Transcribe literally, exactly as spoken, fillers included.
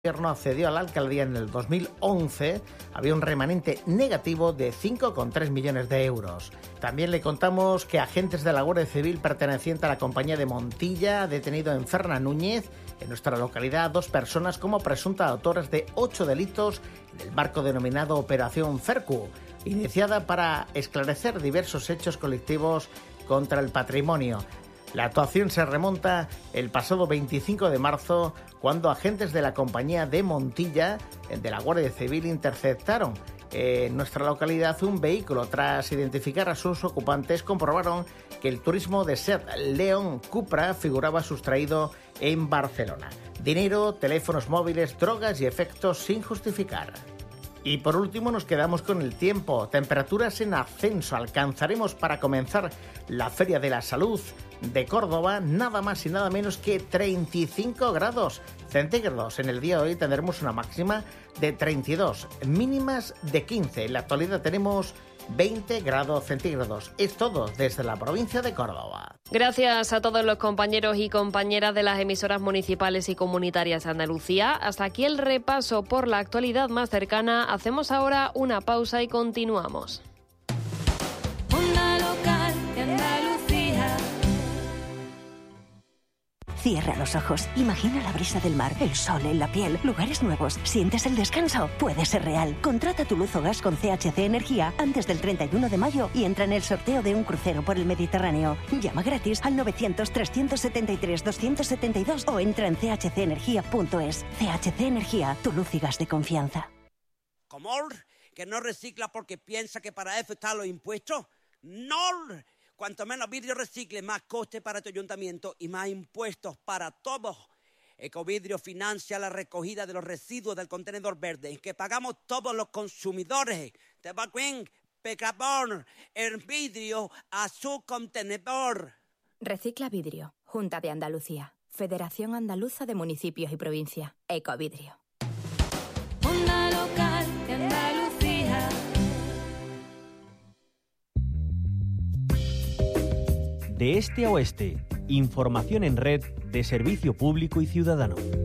El gobierno accedió a la alcaldía en el dos mil once, había un remanente negativo de cinco coma tres millones de euros. También le contamos que agentes de la Guardia Civil perteneciente a la compañía de Montilla ha detenido en Fernanúñez, en nuestra localidad, dos personas como presuntas autoras de ocho delitos en el marco denominado Operación Fercu, iniciada para esclarecer diversos hechos colectivos contra el patrimonio. La actuación se remonta el pasado veinticinco de marzo, cuando agentes de la compañía de Montilla, de la Guardia Civil, interceptaron en nuestra localidad un vehículo. Tras identificar a sus ocupantes, comprobaron que el turismo de Seat León Cupra figuraba sustraído en Barcelona. Dinero, teléfonos móviles, drogas y efectos sin justificar. Y por último nos quedamos con el tiempo. Temperaturas en ascenso. Alcanzaremos para comenzar la Feria de la Salud de Córdoba nada más y nada menos que treinta y cinco grados centígrados. En el día de hoy tendremos una máxima de treinta y dos, mínimas de quince. En la actualidad tenemos veinte grados centígrados. Es todo desde la provincia de Córdoba. Gracias a todos los compañeros y compañeras de las emisoras municipales y comunitarias de Andalucía. Hasta aquí el repaso por la actualidad más cercana. Hacemos ahora una pausa y continuamos. Onda local de Andalucía. Cierra los ojos, imagina la brisa del mar, el sol en la piel, lugares nuevos, ¿sientes el descanso? Puede ser real. Contrata tu luz o gas con C H C Energía antes del treinta y uno de mayo y entra en el sorteo de un crucero por el Mediterráneo. Llama gratis al novecientos, trescientos setenta y tres, doscientos setenta y dos o entra en c h c energía punto es. C H C Energía, tu luz y gas de confianza. ¿Comor? ¿Que no recicla porque piensa que para eso están los impuestos? ¡No! Cuanto menos vidrio recicle, más coste para tu ayuntamiento y más impuestos para todos. Ecovidrio financia la recogida de los residuos del contenedor verde, que pagamos todos los consumidores. Te va bien, pecador, el vidrio a su contenedor. Recicla Vidrio, Junta de Andalucía, Federación Andaluza de Municipios y Provincias, Ecovidrio. Onda local de Andalucía. De este a oeste, información en red de servicio público y ciudadano.